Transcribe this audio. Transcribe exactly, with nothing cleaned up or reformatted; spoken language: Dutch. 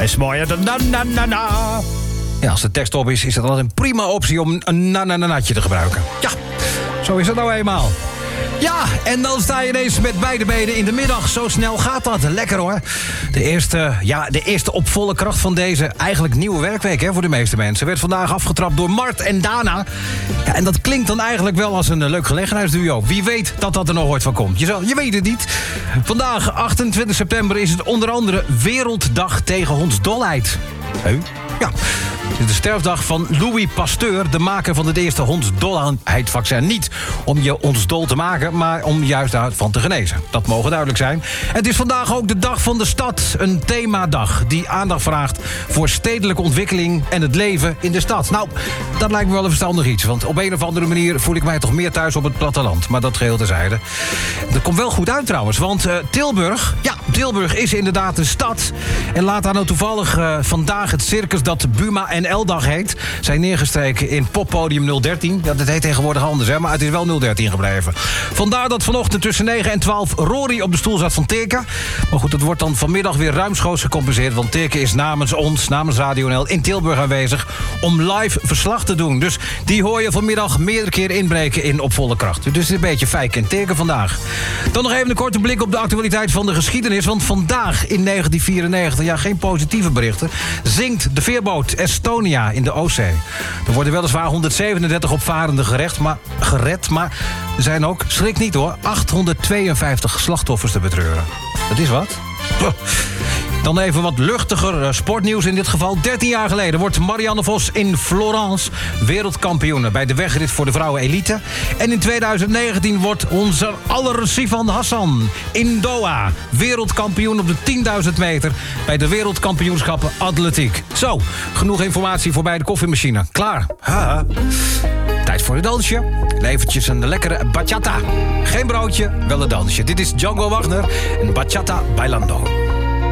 is mooier dan na na na na. Ja, als de tekst op is, is dat altijd een prima optie om een na-na-na-natje te gebruiken. Ja, zo is het nou eenmaal. Ja, en dan sta je ineens met beide benen in de middag. Zo snel gaat dat. Lekker hoor. De eerste, ja, de eerste op volle kracht van deze eigenlijk nieuwe werkweek hè, voor de meeste mensen. Werd vandaag afgetrapt door Mart en Dana. Ja, en dat klinkt dan eigenlijk wel als een uh, leuk gelegenheidsduo. Wie weet dat dat er nog ooit van komt. Je, zal, je weet het niet. Vandaag, achtentwintig september, is het onder andere Werelddag tegen hondsdolheid. Huh? Ja. Het is de sterfdag van Louis Pasteur, de maker van het eerste hondsdolheidvaccin. Niet om je hondsdol te maken, maar om juist daarvan te genezen. Dat mogen duidelijk zijn. Het is vandaag ook de dag van de stad. Een themadag die aandacht vraagt voor stedelijke ontwikkeling en het leven in de stad. Nou, dat lijkt me wel een verstandig iets. Want op een of andere manier voel ik mij toch meer thuis op het platteland. Maar dat geheel terzijde. Dat komt wel goed uit trouwens. Want uh, Tilburg, ja, Tilburg is inderdaad een stad. En laat daar nou toevallig uh, vandaag het circus dat Buma en L-dag heet, zijn neergestreken in poppodium nul dertien. Ja, dat heet tegenwoordig anders, hè, maar het is wel nul dertien gebleven. Vandaar dat vanochtend tussen negen en twaalf Rory op de stoel zat van Teke. Maar goed, dat wordt dan vanmiddag weer ruimschoots gecompenseerd, want Teke is namens ons, namens Radio N L in Tilburg aanwezig om live verslag te doen. Dus die hoor je vanmiddag meerdere keren inbreken in Op Volle Kracht. Dus het is een beetje fijk en Teke vandaog. Dan nog even een korte blik op de actualiteit van de geschiedenis, want vandaag in negentien vierennegentig, ja, geen positieve berichten, zinkt de veerboot Estonia in de Oostzee. Er worden weliswaar honderdzevenendertig opvarenden gerecht, maar, gered, maar er zijn ook, schrik niet hoor, achthonderdtweeënvijftig slachtoffers te betreuren. Dat is wat. Dan even wat luchtiger sportnieuws in dit geval. dertien jaar geleden wordt Marianne Vos in Florence wereldkampioene bij de wegrit voor de vrouwen elite. En in tweeduizend negentien wordt onze aller Sivan Hassan in Doha wereldkampioen op de tienduizend meter bij de wereldkampioenschappen atletiek. Zo, genoeg informatie voor bij de koffiemachine. Klaar. Ha. Tijd voor een dansje. Eventjes een lekkere bachata. Geen broodje, wel een dansje. Dit is Django Wagner en Bachata Bailando.